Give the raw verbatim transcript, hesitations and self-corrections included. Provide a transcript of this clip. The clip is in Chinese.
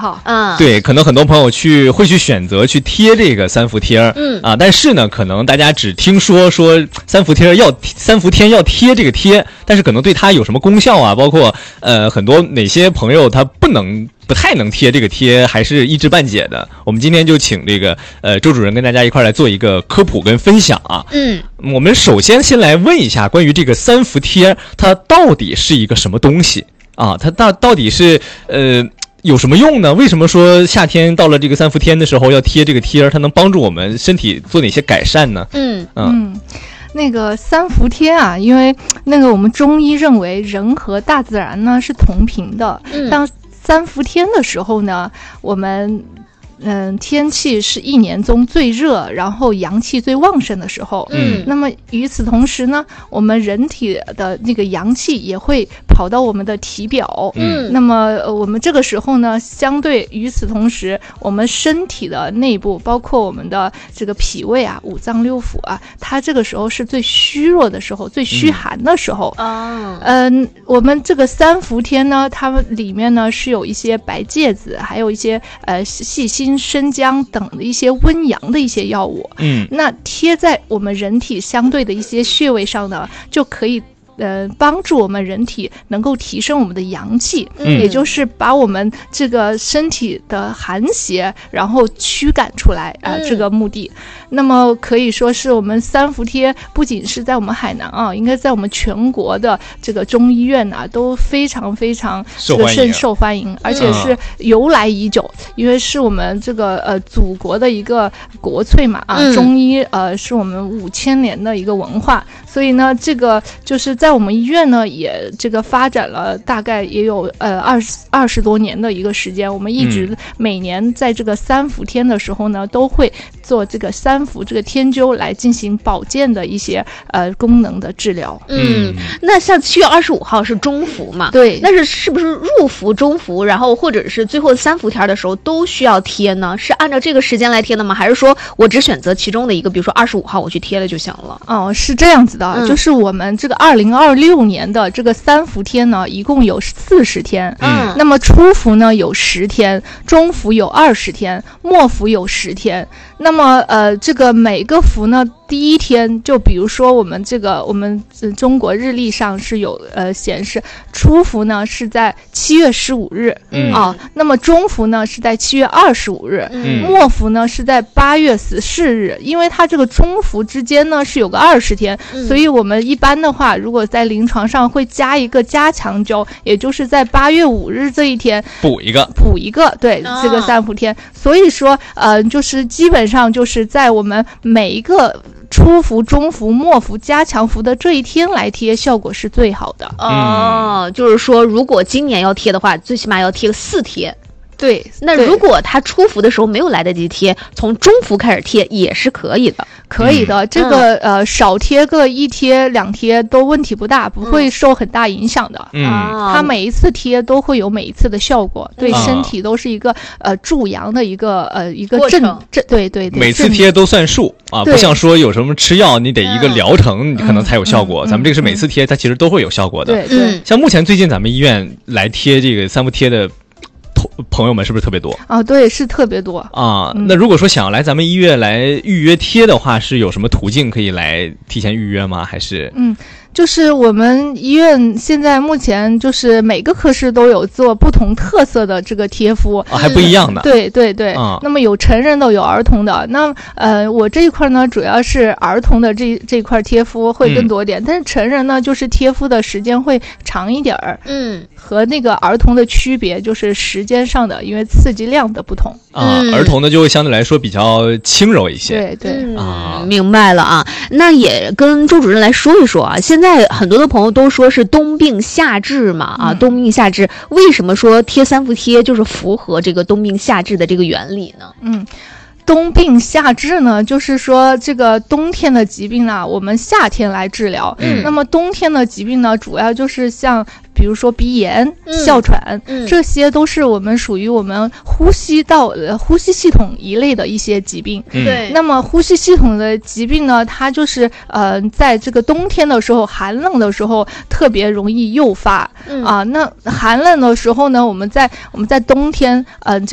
哈。 嗯， 对，可能很多朋友去会去选择去贴这个三伏贴， 嗯啊，但是呢，可能大家只听说说三伏贴要三伏天要贴这个贴，但是可能对它有什么功效啊，包括呃很多哪些朋友他不能。不太能贴这个贴，还是一知半解的。我们今天就请这个呃周主任跟大家一块来做一个科普跟分享啊。 嗯， 我们首先先来问一下关于这个三伏贴，它到底是一个什么东西啊？它到到底是呃有什么用呢？为什么说夏天到了这个三伏天的时候要贴这个贴？它能帮助我们身体做哪些改善呢？ 嗯嗯。 嗯那个三伏贴啊，因为那个我们中医认为人和大自然呢是同频的， 嗯当三伏天的时候呢，我们嗯天气是一年中最热，然后阳气最旺盛的时候。 嗯那么与此同时呢，我们人体的那个阳气也会跑到我们的体表。 嗯那么、呃、我们这个时候呢，相对与此同时，我们身体的内部，包括我们的这个脾胃啊、五脏六腑啊，它这个时候是最虚弱的时候，最虚寒的时候。 哦， 嗯，我们这个三伏天呢，它们里面呢是有一些白芥子，还有一些呃细辛、生姜等的一些温阳的一些药物。 嗯， 那贴在我们人体相对的一些穴位上呢，就可以呃帮助我们人体能够提升我们的阳气， 嗯也就是把我们这个身体的寒邪然后驱赶出来啊、呃嗯这个目的。那么可以说是我们三伏贴不仅是在我们海南啊，应该在我们全国的这个中医院啊都非常非常这个甚受欢迎，而且是由来已久，因为是我们这个呃祖国的一个国粹嘛啊， 嗯中医呃是我们五千年的一个文化，所以呢这个就是在我们医院呢也这个发展了大概也有呃二十二十多年的一个时间，我们一直每年在这个三伏天的时候呢都会做这个三伏这个天灸来进行保健的一些呃功能的治疗。 嗯，那像七月二十五号是中伏嘛？ 对， 那是是不是入伏、中伏，然后或者是最后三伏天的时候都需要贴呢？是按照这个时间来贴的吗？还是说我只选择其中的一个，比如说二十五号我去贴了就行了？ 哦，是这样子的， 嗯、 就是我们这个二零二六年的这个三伏天呢，一共有四十天。 嗯， 那么初伏呢有十天，中伏有二十天，末伏有十天。那么呃，这个每个伏呢，第一天就比如说我们这个我们、呃、中国日历上是有呃显示，初伏呢是在七月十五日， 嗯啊，那么中伏呢是在七月二十五日， 嗯末伏呢是在八月十四日，因为它这个中伏之间呢是有个二十天， 嗯、 所以我们一般的话，如果在临床上会加一个加强灸，也就是在八月五日这一天补一个补一个，对、 哦、 这个三伏天。所以说，呃，就是基本上就是在我们每一个初伏、中伏、末伏、加强伏的这一天来贴，效果是最好的。 哦，就是说，如果今年要贴的话，最起码要贴个四贴。 对， 那如果他初伏的时候没有来得及贴，从中伏开始贴也是可以的， 可以的。嗯、这个、嗯、呃少贴个一贴两贴都问题不大，不会受很大影响的。 嗯， 它每一次贴都会有每一次的效果，对身体都是一个、嗯、呃助阳的一个呃一个正正对对对。 每次贴都算数啊，不像说有什么吃药你得一个疗程、嗯、你可能才有效果，嗯、咱们这个是每次贴它其实都会有效果的。 对对。 像目前最近咱们医院来贴这个三伏贴的朋友们是不是特别多啊？对，是特别多啊、嗯。那如果说想要来咱们医院来预约贴的话，是有什么途径可以来提前预约吗？还是嗯，就是我们医院现在目前就是每个科室都有做不同特色的这个贴敷啊，还不一样的。 对对对， 啊、 那么有成人的，有儿童的。那呃，我这一块呢，主要是儿童的这这一块贴敷会更多一点，嗯、但是成人呢，就是贴敷的时间会长一点儿。 嗯， 和那个儿童的区别就是时间上的，因为刺激量的不同啊。 嗯、 儿童呢就会相对来说比较轻柔一些。 对对、 嗯、 啊， 明白了啊。那也跟周主任来说一说啊，现在很多的朋友都说是冬病夏治嘛啊， 嗯、 冬病夏治，为什么说贴三伏贴就是符合这个冬病夏治的这个原理呢？ 嗯。冬病夏治呢，就是说这个冬天的疾病呢，我们夏天来治疗。 嗯， 那么冬天的疾病呢，主要就是像比如说鼻炎、 嗯、 哮喘、 嗯， 这些都是我们属于我们呼吸道、呃、呼吸系统一类的一些疾病。 嗯、 对。 那么呼吸系统的疾病呢，它就是呃，在这个冬天的时候，寒冷的时候特别容易诱发。 嗯、 啊，那寒冷的时候呢，我们在我们在冬天呃。